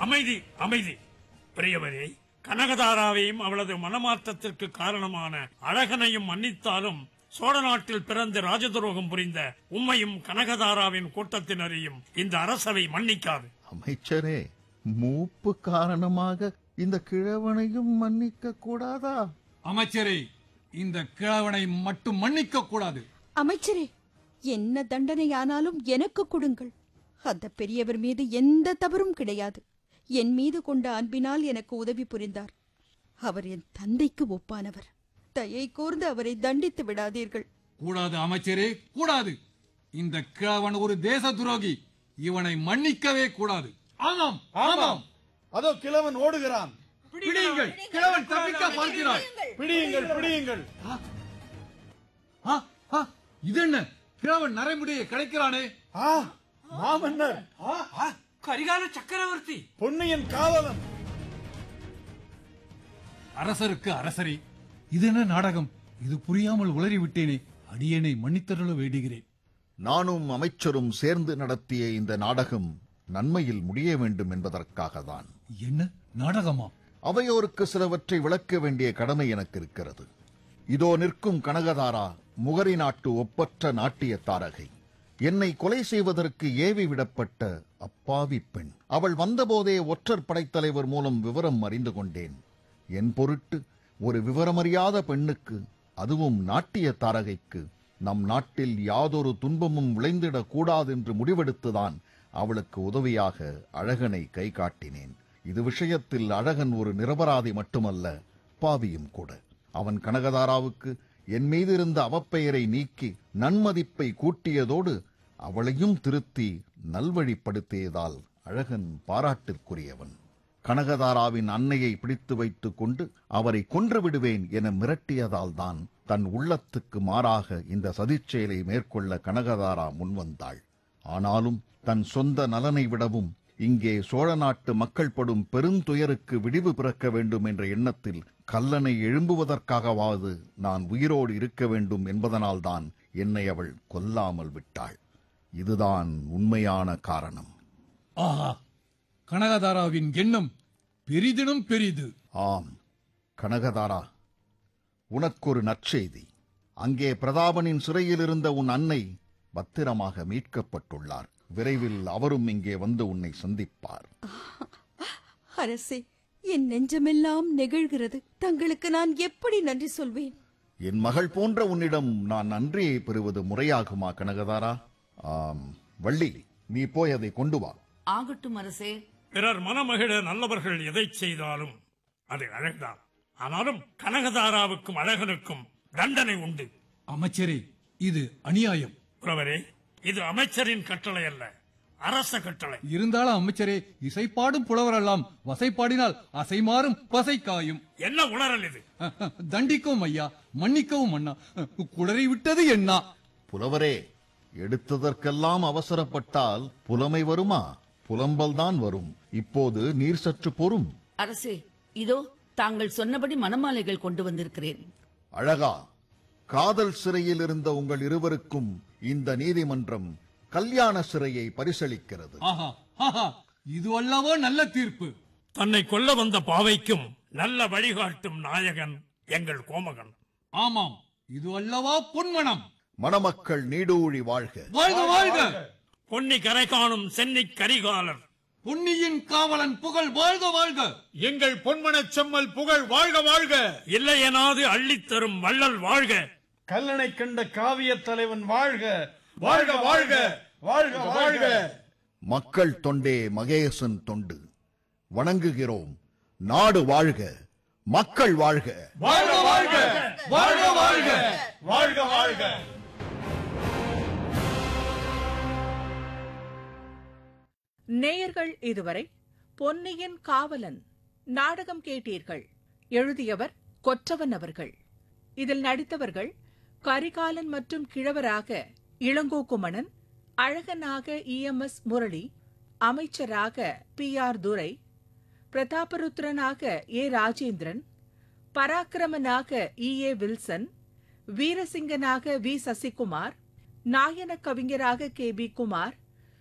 அமைதி அமைதி. பெரியவரே, கனகதாராவையும் அவளது மனமாற்றத்திற்கு காரணமான அழகனையும் மன்னித்தாலும் சோழ நாட்டில் பிறந்து ராஜதுரோகம் புரிந்த உம்மையும் கனகதாராவின் கூட்டத்தினரையும் இந்த அரசவை மன்னிக்காது. அமைச்சரே, மூப்பு காரணமாக இந்த கிழவனையும் மன்னிக்க கூடாதா? அமைச்சரே, இந்த கிழவனை மட்டும் மன்னிக்க கூடாது. அமைச்சரே, என்ன தண்டனையானாலும் எனக்கு கொடுங்கள். அந்த பெரியவர் மீது எந்த தவறும் கிடையாது. என் மீது கொண்ட அன்பினால் எனக்கு உதவி புரிந்தார். அவர் என் தந்தைக்கு ஒப்பானவர். தயை கூர்ந்து அவரை தண்டித்து விடாதீர்கள். கூடாது அமைச்சரே, கூடாது. இந்த கிழவன் ஒரு தேச துரோகி. இவனை மன்னிக்கவே கூடாது. ஆமாம் ஆமாம், அதோ கிழவன் ஓடுகிறான். பிடியுங்கள், கிழவன் தப்பிக்க பார்க்கிறான். பிடியுங்கள் பிடியுங்கள். இது என்ன? கிழவன் நரைமுடியை கிடைக்கிறானே. மாமன்னர், கரிகால சக்கரவர்த்தி, பொன்னியின் காவலன். அரசருக்கு அரசரே, இது என்ன நாடகம்? இது புரியாமல் உளறி விட்டேனே. அடியேனை மன்னித்தருள வேண்டுகிறேன். நானும் அமைச்சரும் சேர்ந்து நடத்திய இந்த நாடகம் நன்மையில் முடிய வேண்டும் என்பதற்காகத்தான். என்ன நாடகமா? அவையோருக்கு சிலவற்றை விளக்க வேண்டிய கடமை எனக்கு இருக்கிறது. இதோ நிற்கும் கனகதாரா முகரி நாட்டு ஒப்பற்ற நாட்டிய தாரகை. என்னை கொலை செய்வதற்கு ஏவி விடப்பட்ட அப்பாவி பெண். அவள் வந்தபோதே ஒற்றர் படைத்தலைவர் மூலம் விவரம் அறிந்து கொண்டேன். என் பொருட்டு ஒரு விவரமறியாத பெண்ணுக்கு, அதுவும் நாட்டிய தாரகைக்கு, நம் நாட்டில் யாதொரு துன்பமும் விளைந்திடக் கூடாதென்று முடிவெடுத்துதான் அவளுக்கு உதவியாக அழகனை கை காட்டினேன். இது விஷயத்தில் அழகன் ஒரு நிரபராதி மட்டுமல்ல, பாவியும் கூட. அவன் கனகதாராவுக்கு என் மீது இருந்த அவப்பெயரை நீக்கி நன்மதிப்பை கூட்டியதோடு அவளையும் திருத்தி நல்வழிப்படுத்தியதால் அழகன் பாராட்டிற்குரியவன். கனகதாராவின் அன்னையை பிடித்து வைத்துக் கொண்டு அவரை கொன்று விடுவேன் என மிரட்டியதால் தான் தன் உள்ளத்துக்கு மாறாக இந்த சதிச்செயலை மேற்கொள்ள கனகதாரா முன்வந்தாள். ஆனாலும் தன் சொந்த நலனை விடவும் இங்கே சோழ நாட்டு மக்கள் படும் பெருந்துயருக்கு விடிவு பிறக்க வேண்டும் என்ற எண்ணத்தில் கல்லனை எழும்புவதற்காகவாவது நான் உயிரோடு இருக்க வேண்டும் என்பதனால்தான் என்னை அவள் கொல்லாமல் விட்டாள். இதுதான் உண்மையான காரணம். ஆஹா, கனகதாராவின் எண்ணம் பெரிதினும் பெரிது. ஆம் கனகதாரா, உனக்கொரு நற்செய்தி. அங்கே பிரதாபனின் சிறையில் இருந்த உன் அன்னை பத்திரமாக மீட்கப்பட்டுள்ளார். விரைவில் அவரும் இங்கே வந்து உன்னை சந்திப்பார். அரசே, என் நெஞ்சமெல்லாம் நெகிழ்கிறது. தங்களுக்கு நான் எப்படி நன்றி சொல்வேன்? என் மகள் போன்ற உன்னிடம் நான் நன்றியை பெறுவது முறையாகுமா கனகதாரா? ஆம், வள்ளி, நீ போய் அதை கொண்டு வா. ஆகட்டும் அரசே. பிறர் மனமகிழ நல்லவர்கள் எதை செய்தாலும் அது அழகுதான். ஆனாலும் கனகதாராவுக்கும் அழகனுக்கும் தண்டனை உண்டு. அமைச்சரே, இது அநியாயம். புலவரே, இது அமைச்சரின் கட்டளை அல்ல, அரச கட்டளை. இருந்தாலும் அமைச்சரே, இசைப்பாடும் புலவரெல்லாம் வசைப்பாடினால் அசைமாறும் பசைக்காயும். என்ன உணரல் இது? தண்டிக்கவும் ஐயா, மன்னிக்கவும் அண்ணா. குளறி விட்டது என்ன? புலவரே, எடுத்ததற்கெல்லாம் அவசரப்பட்டால் புலமை வருமா? புலம்பல்தான் வரும். இப்போது நீர் சற்று பொறும். அரசே, இதோ தாங்கள் சொன்னபடி மணமாலைகள் கொண்டு வந்திருக்கிறேன். அழகா, காதல் சிறையில் இருந்த உங்கள் இருவருக்கும் இந்த நீதிமன்றம் கல்யாண சிறையை பரிசளிக்கிறது. ஆஹா ஆஹா, இது அல்லவோ நல்ல தீர்ப்பு. தன்னை கொல்ல வந்த பாவைக்கும் நல்ல வழிகாட்டும் நாயகன் எங்கள் கோமகன். ஆமாம், இது அல்லவா பொன்மனம். மணமக்கள் நீடூழி வாழ்க. வாழ்க வாழ்க. பொன்னி கரை காணும் சென்னி கரிகாலர், பொன்னியின் காவலன் புகழ் வாழ்க வாழ்க. எங்கள் பொன்மனச் செம்மல் புகழ் வாழ்க வாழ்க. இல்லையெனாது அள்ளித்தரும் வள்ளல் வாழ்க. கல்லணை கண்ட காவிய தலைவன் வாழ்க வாழ்க வாழ்க வாழ்க வாழ்க. மக்கள் தொண்டே மகேசன் தொண்டு. வணங்குகிறோம். நாடு வாழ்க, மக்கள் வாழ்க. வாழ்க வாழ்க வாழ்க வாழ்க வாழ்க வாழ்க. நேயர்கள் இதுவரை பொன்னியின் காவலன் நாடகம் கேட்டீர்கள். எழுதியவர் கொற்றவன் அவர்கள். இதில் நடித்தவர்கள் கரிகாலன் மற்றும் கிழவராக இளங்கோ குமணன், அழகனாக EMS முரளி, அமைச்சராக PR Durai, பிரதாபருத்ரனாக A Rajendran, பராக்கிரமனாக EA Wilson, வீரசிங்கனாக V Sasikumar, நாயன கவிஞராக KB Kumar,